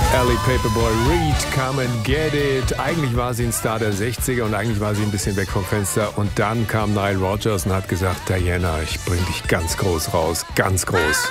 Ellie Paperboy Reed, Come and Get It. Eigentlich war sie ein Star der 60er und eigentlich war sie ein bisschen weg vom Fenster. Und dann kam Nile Rodgers und hat gesagt, Diana, ich bring dich ganz groß raus, ganz groß.